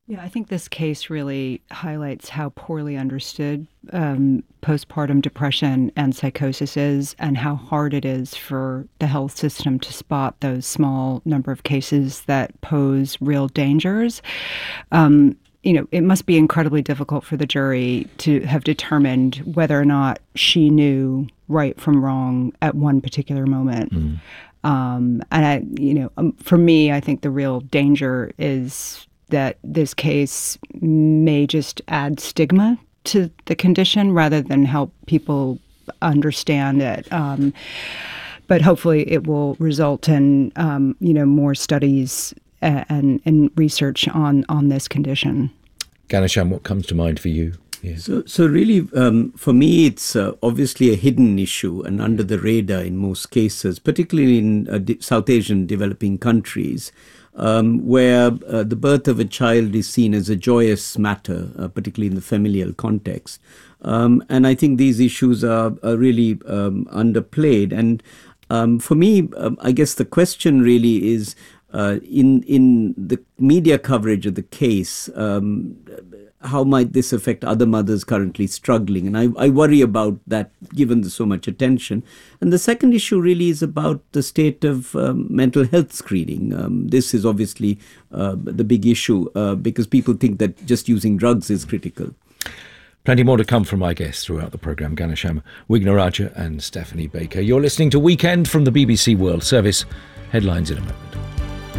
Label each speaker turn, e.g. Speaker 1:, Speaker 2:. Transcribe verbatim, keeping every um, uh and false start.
Speaker 1: Yeah, I think this case really highlights how poorly understood um, postpartum depression and psychosis is, and how hard it is for the health system to spot those small number of cases that pose real dangers. Um, you know, it must be incredibly difficult for the jury to have determined whether or not she knew right from wrong at one particular moment. Mm. Um, and I, you know, um, for me, I think the real danger is that this case may just add stigma to the condition rather than help people understand it. Um, but hopefully it will result in, um, you know, more studies and, and research on, on this condition.
Speaker 2: Ghanshyam, what comes to mind for you? Yeah.
Speaker 3: So, so really, um, for me, it's uh, obviously a hidden issue and under the radar in most cases, particularly in uh, de- South Asian developing countries, um, where uh, the birth of a child is seen as a joyous matter, uh, particularly in the familial context. Um, and I think these issues are, are really um, underplayed. And um, for me, um, I guess the question really is, uh, in in the media coverage of the case, um, how might this affect other mothers currently struggling? And I, I worry about that given the so much attention. And the second issue really is about the state of um, mental health screening. Um, this is obviously uh, the big issue uh, because people think that just using drugs is critical.
Speaker 2: Plenty more to come from my guests throughout the programme, Ghanshyam Wignarajah and Stephanie Baker. You're listening to Weekend from the B B C World Service. Headlines in a moment.